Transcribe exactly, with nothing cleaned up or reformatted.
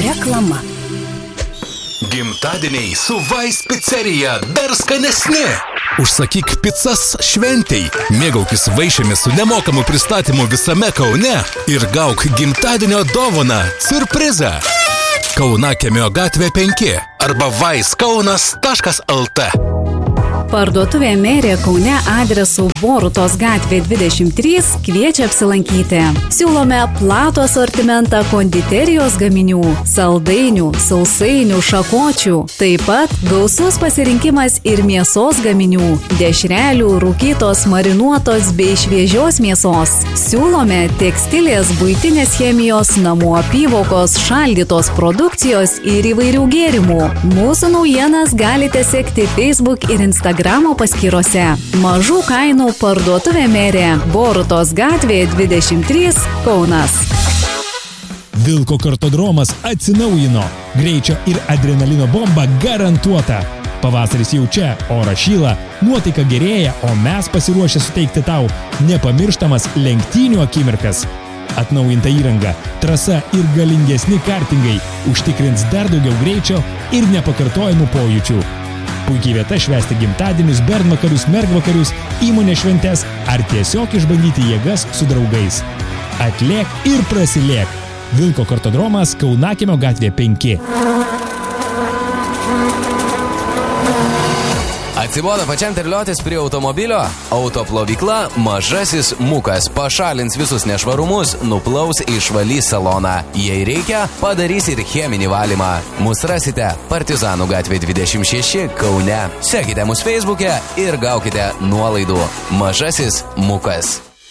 Reklama. Gimtadieniai su Vais picerija dar skanesni. Užsakyk picas šventei, mėgaukis vaišėmis su nemokamu pristatymu visame Kaune ir gauk gimtadienio dovaną – siurprizą. Kaunakemio gatvė penki arba vaiskaunas taškas lt. Parduotuvė Merė Kaune adresu Borutos gatvė dvidešimt trys kviečia apsilankyti. Siūlome platų asortimentą konditerijos gaminių, saldainių, sausainių, šakočių. Taip pat gausus pasirinkimas ir mėsos gaminių, dešrelių, rūkytos, marinuotos bei šviežios mėsos. Siūlome tekstilės, buitinės chemijos, namų apyvokos, šaldytos produkcijos ir įvairių gėrimų. Mūsų naujienas galite sekti Facebook ir Instagram. Instagramo paskyrose. Mažų kainų parduotuvė Merė. Borutos gatvė dvidešimt trys Kaunas. Vilko kartodromas atsinaujino. Greičio ir adrenalino bomba garantuota. Pavasaris jau čia, oras šyla, nuotaika gerėja, o mes pasiruošę suteikti tau nepamirštamas lenktynių akimirkas. Atnaujinta įranga, trasa ir galingesni kartingai užtikrins dar daugiau greičio ir nepakartojimų pojūčių. Puikiai vieta švęsti gimtadienius, bernvakarius, mergvakarius, įmonės šventes ar tiesiog išbandyti jėgas su draugais. Atlėk ir prasilėk. Vilko kartodromas Kaunakemio gatvė penki. Atsibodo pačiam terliotis prie automobilio? Autoplovykla Mažasis Mukas pašalins visus nešvarumus, nuplaus išvalys saloną. Jei reikia, padarys ir cheminį valymą. Mus rasite Partizanų gatvė dvidešimt šeši Kaune. Sekite mus Facebook'e ir gaukite nuolaidų. Mažasis Mukas.